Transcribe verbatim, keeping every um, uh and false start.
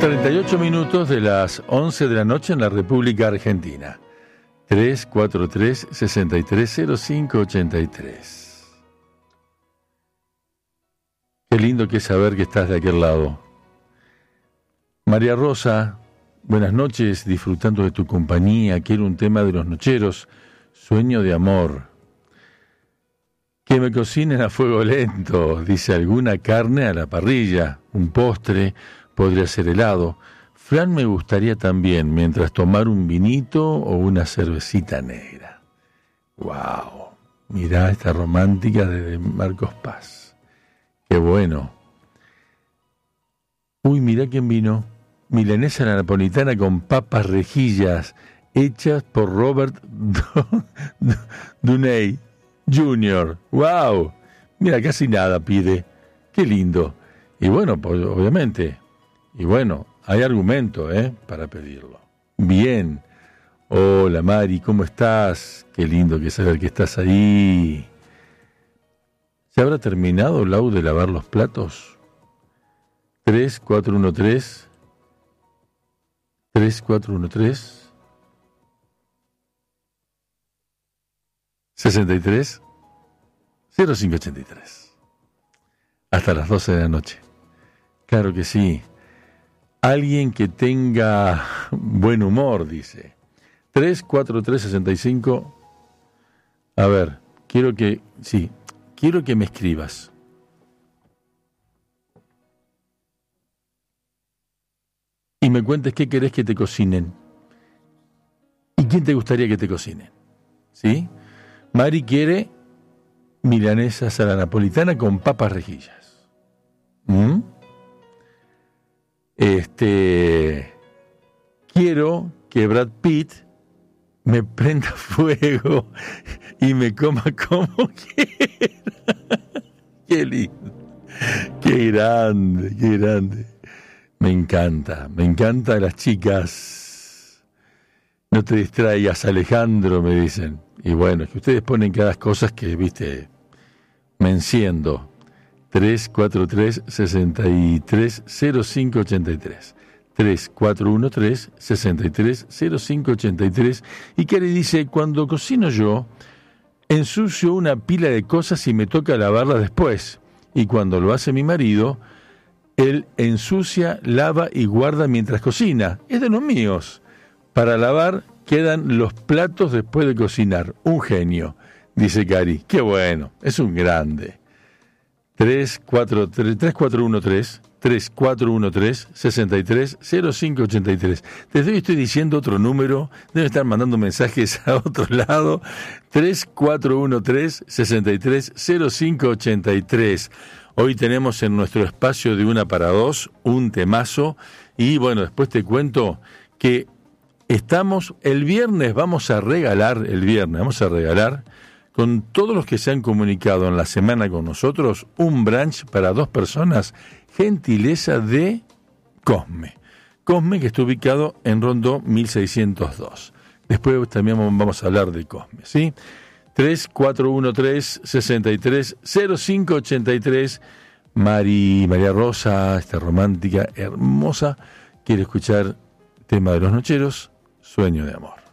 treinta y ocho minutos de las once de la noche en la República Argentina. tres cuatro tres, seis tres cero cinco ocho tres. Qué lindo que es saber que estás de aquel lado. María Rosa, buenas noches, disfrutando de tu compañía. Quiero un tema de los nocheros, Sueño de amor. Que me cocinen a fuego lento, dice, alguna carne a la parrilla, un postre, podría ser helado. Flan me gustaría también, mientras tomar un vinito o una cervecita negra. ¡Wow! Mirá esta romántica de Marcos Paz. ¡Qué bueno! Uy, mirá quién vino. Milanesa a la napolitana con papas rejillas, hechas por Robert Downey junior ¡Wow! Mira, casi nada pide. ¡Qué lindo! Y bueno, pues obviamente... Y bueno, hay argumento, ¿eh? Para pedirlo. Bien. Hola, Mari, ¿cómo estás? Qué lindo que saber que estás ahí. ¿Se habrá terminado, Lau, de lavar los platos? tres cuatro uno tres. tres cuatro uno tres. sesenta y tres cero cinco ochenta y tres. Hasta las doce de la noche. Claro que sí. Alguien que tenga buen humor, dice. tres cuatro tres sesenta y cinco. A ver, quiero que, sí, quiero que me escribas. Y me cuentes qué querés que te cocinen. ¿Y quién te gustaría que te cocinen? ¿Sí? Mari quiere milanesas a la napolitana con papas rejillas. ¿Mm? Este, quiero que Brad Pitt me prenda fuego y me coma como quiera. Qué lindo, qué grande, qué grande. Me encanta, me encantan las chicas. No te distraigas, Alejandro, me dicen. Y bueno, es que ustedes ponen cada cosas que, viste, me enciendo. tres cuatro tres, seis tres cero cinco ocho tres. tres cuatro uno tres, seis tres cero cinco ocho tres. Y Cari dice, cuando cocino yo, ensucio una pila de cosas y me toca lavarlas después. Y cuando lo hace mi marido, él ensucia, lava y guarda mientras cocina. Es de los míos. Para lavar quedan los platos después de cocinar. Un genio, dice Cari. Qué bueno, es un grande. tres cuatro uno tres, tres cuatro uno tres, seis tres cero cinco ocho tres. Desde hoy estoy diciendo otro número, deben estar mandando mensajes a otro lado. tres cuatro uno tres, seis tres cero cinco ocho tres. Hoy tenemos en nuestro espacio de una para dos un temazo y bueno, después te cuento que estamos, el viernes vamos a regalar, el viernes vamos a regalar con todos los que se han comunicado en la semana con nosotros, un brunch para dos personas, gentileza de Cosme. Cosme, que está ubicado en Rondó mil seiscientos dos. Después también vamos a hablar de Cosme, ¿sí? tres cuatro uno tres, seis tres cero cinco ocho tres. Mari, María Rosa, esta romántica, hermosa, quiere escuchar tema de los nocheros, Sueño de amor.